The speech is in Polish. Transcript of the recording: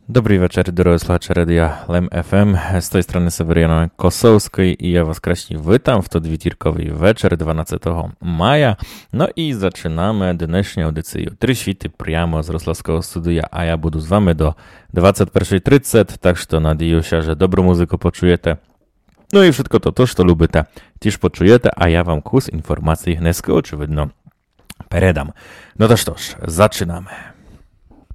Dobry wieczór, drodzy słuchacze Radia LEM FM. Z tej strony Seweriana Kosowskiej i ja was kraśnie witam w to dwitirkowy wieczór 12 maja. No i zaczynamy dnešní audycję. 3 świty priamo z Rosławskiego studia, a ja budu z wami do 21:30, tak że nadzieję się, że dobrą muzykę poczujecie. No i wszystko to, co lubite, też poczujecie, a ja wam kus informacji dneska oczywiście передам. No to cóż, zaczynamy.